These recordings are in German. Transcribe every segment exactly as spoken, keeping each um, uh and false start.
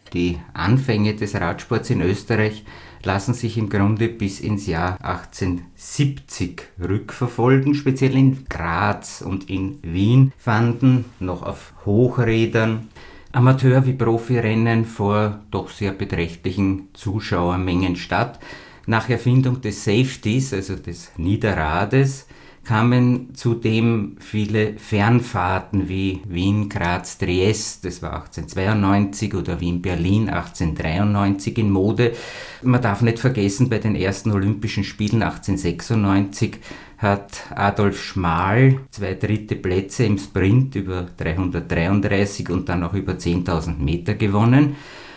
Die Anfänge des Radsports in Österreich lassen sich im Grunde bis ins Jahr achtzehnhundertsiebzig rückverfolgen. Speziell in Graz und in Wien fanden noch auf Hochrädern Amateur- wie Profirennen vor doch sehr beträchtlichen Zuschauermengen statt. Nach Erfindung des Safeties, also des Niederrades, kamen zudem viele Fernfahrten wie Wien, Graz, Triest, das war achtzehnhundertzweiundneunzig, oder Wien-Berlin achtzehnhundertdreiundneunzig in Mode. Man darf nicht vergessen, bei den ersten Olympischen Spielen achtzehnhundertsechsundneunzig hat Adolf Schmal zwei dritte Plätze im Sprint über dreihundertdreiunddreißig und dann auch über zehntausend Meter gewonnen.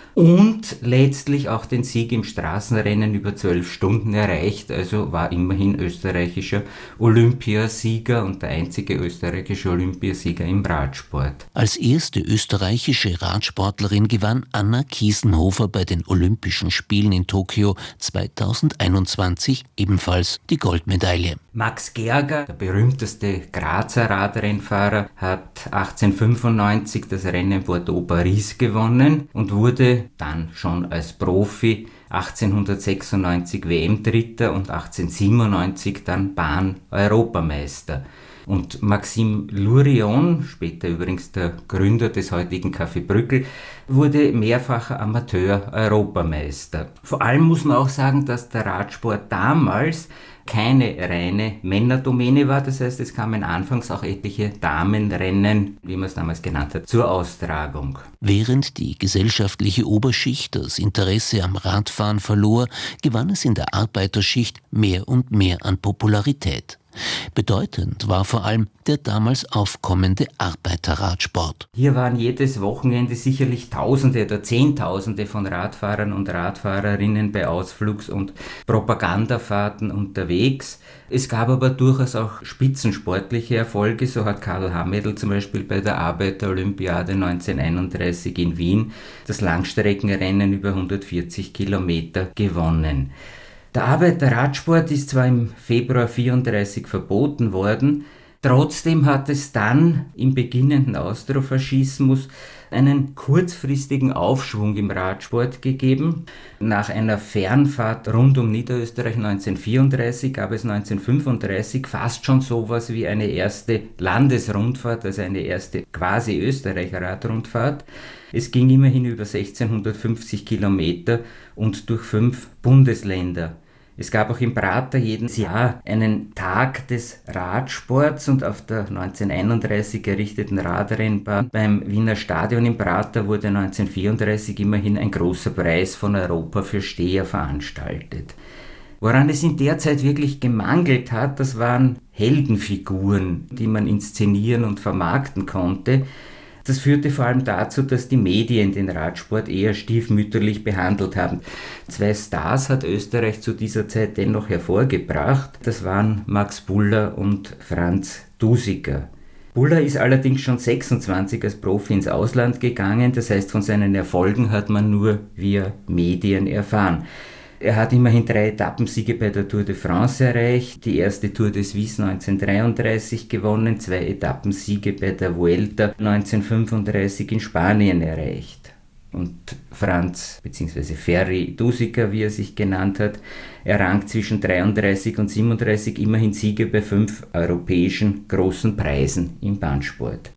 Und letztlich auch den Sieg im Straßenrennen über zwölf Stunden erreicht, also war immerhin österreichischer Olympiasieger und der einzige österreichische Olympiasieger im Radsport. Als erste österreichische Radsportlerin gewann Anna Kiesenhofer bei den Olympischen Spielen in Tokio zweitausendeinundzwanzig ebenfalls die Goldmedaille. Max Gerger, der berühmteste Grazer Radrennfahrer, hat achtzehnhundertfünfundneunzig das Rennen in Bordeaux-Paris gewonnen und wurde dann schon als Profi achtzehnhundertsechsundneunzig W M-Dritter und achtzehnhundertsiebenundneunzig dann Bahn-Europameister. Und Maxime Lurion, später übrigens der Gründer des heutigen Café Brückel, wurde mehrfacher Amateur-Europameister. Vor allem muss man auch sagen, dass der Radsport damals keine reine Männerdomäne war. Das heißt, es kamen anfangs auch etliche Damenrennen, wie man es damals genannt hat, zur Austragung. Während die gesellschaftliche Oberschicht das Interesse am Radfahren verlor, gewann es in der Arbeiterschicht mehr und mehr an Popularität. Bedeutend war vor allem der damals aufkommende Arbeiterradsport. Hier waren jedes Wochenende sicherlich Tausende oder Zehntausende von Radfahrern und Radfahrerinnen bei Ausflugs- und Propagandafahrten unterwegs. Es gab aber durchaus auch spitzensportliche Erfolge. So hat Karl Hamädl zum Beispiel bei der Arbeiter-Olympiade neunzehnhunderteinunddreißig in Wien das Langstreckenrennen über hundertvierzig Kilometer gewonnen. Der Arbeiterradsport ist zwar im Februar neunzehnhundertvierunddreißig verboten worden, trotzdem hat es dann im beginnenden Austrofaschismus einen kurzfristigen Aufschwung im Radsport gegeben. Nach einer Fernfahrt rund um Niederösterreich neunzehnhundertvierunddreißig gab es neunzehnhundertfünfunddreißig fast schon sowas wie eine erste Landesrundfahrt, also eine erste quasi Österreich-Radrundfahrt. Es ging immerhin über sechzehnhundertfünfzig Kilometer und durch fünf Bundesländer. Es gab auch im Prater jedes Jahr einen Tag des Radsports und auf der neunzehnhunderteinunddreißig errichteten Radrennbahn beim Wiener Stadion im Prater wurde neunzehnhundertvierunddreißig immerhin ein großer Preis von Europa für Steher veranstaltet. Woran es in der Zeit wirklich gemangelt hat, das waren Heldenfiguren, die man inszenieren und vermarkten konnte. Das führte vor allem dazu, dass die Medien den Radsport eher stiefmütterlich behandelt haben. Zwei Stars hat Österreich zu dieser Zeit dennoch hervorgebracht. Das waren Max Buller und Franz Dusiker. Buller ist allerdings schon sechsundzwanzig als Profi ins Ausland gegangen. Das heißt, von seinen Erfolgen hat man nur via Medien erfahren. Er hat immerhin drei Etappensiege bei der Tour de France erreicht, die erste Tour de Suisse neunzehnhundertdreiunddreißig gewonnen, zwei Etappensiege bei der Vuelta neunzehnhundertfünfunddreißig in Spanien erreicht. Und Franz bzw. Ferry Dusiker, wie er sich genannt hat, errang zwischen dreiunddreißig und siebenunddreißig immerhin Siege bei fünf europäischen großen Preisen im Bahnsport.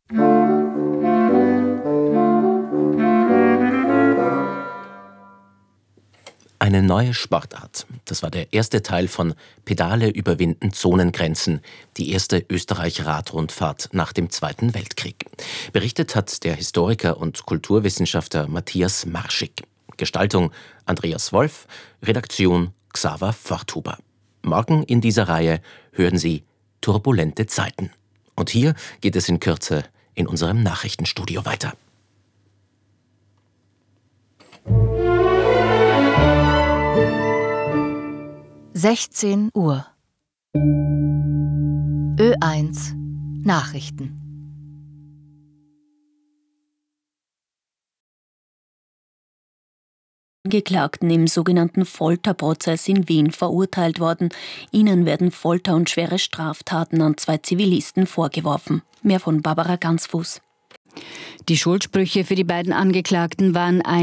Eine neue Sportart. Das war der erste Teil von Pedale überwinden Zonengrenzen, die erste Österreich-Radrundfahrt nach dem Zweiten Weltkrieg. Berichtet hat der Historiker und Kulturwissenschaftler Matthias Marschig. Gestaltung Andreas Wolf, Redaktion Xaver Forthuber. Morgen in dieser Reihe hören Sie Turbulente Zeiten. Und hier geht es in Kürze in unserem Nachrichtenstudio weiter. sechzehn Uhr. Ö eins Nachrichten. Angeklagten im sogenannten Folterprozess in Wien verurteilt worden. Ihnen werden Folter und schwere Straftaten an zwei Zivilisten vorgeworfen. Mehr von Barbara Gansfuß. Die Schuldsprüche für die beiden Angeklagten waren ein